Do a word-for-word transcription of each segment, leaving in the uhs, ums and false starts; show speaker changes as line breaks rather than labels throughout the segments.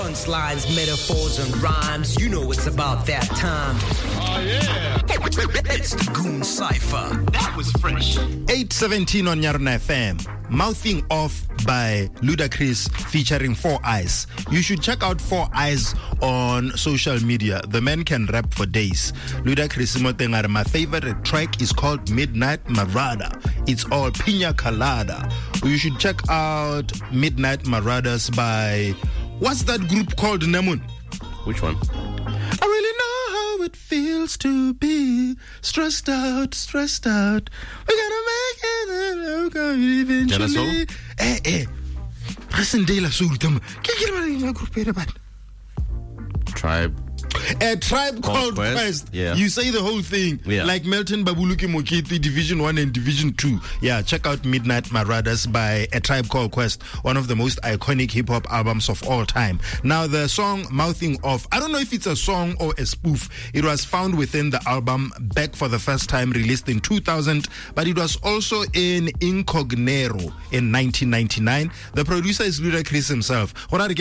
Punchlines, metaphors, and rhymes. You know it's about that time.
Oh, yeah.
It's the Goon Cypher. That was fresh.
eight seventeen on Yarna F M. Mouthing Off by Ludacris featuring Four Eyes. You should check out Four Eyes on social media. The man can rap for days. Ludacris Motengare. My favorite track is called Midnight Marauder. It's all Pina Colada. You should check out Midnight Marauders by, what's that group called, Namun?
Which one?
I really know how it feels to be stressed out, stressed out. We're gonna make it eventually. Eh, eh. Present day la soul.
Tribe.
A Tribe Called
Quest.
Quest.
Yeah.
You say the whole thing.
Yeah.
Like Melton Babuluki Mokiti, Division one and Division two. Yeah, check out Midnight Marauders by A Tribe Called Quest, one of the most iconic hip-hop albums of all time. Now, the song Mouthing Off, I don't know if it's a song or a spoof. It was found within the album Back for the First Time, released in two thousand, but it was also in Incognero in nineteen ninety-nine. The producer is Ludacris himself.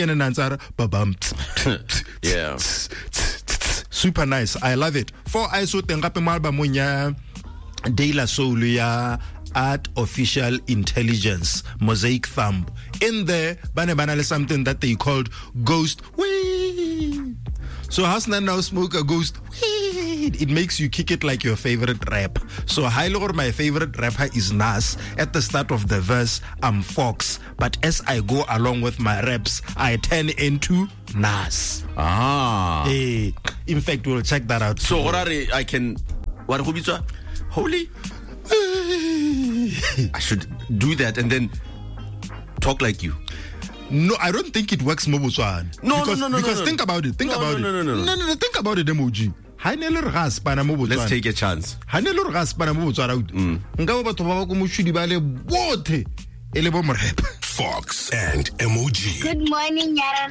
Yeah.
Super nice. I love it. Four Eyes o teng gape mo albumong ya De La Soul ya Art Official Intelligence, Mosaic Thumb. In there, bane bana le something that they called Ghost Weed. So Hasna now smoke a Ghost Weed. It makes you kick it like your favorite rap. So high or my favorite rapper is Nas. At the start of the verse, I'm Fox. But as I go along with my raps, I turn into Nas.
Ah.
Hey, in fact, we'll check that out.
So what are they, I can, what hobitsa? Holy? I should do that and then talk like you.
No, I don't think it works mo Botswana.
No,
because,
no, no, no,
Because
no,
think
no.
about it. Think
No,
about
no,
it.
no, no, no.
no, no, no. Think about it, emoji.
Let's take a chance.
Fox and M O G.
Good morning, Yara.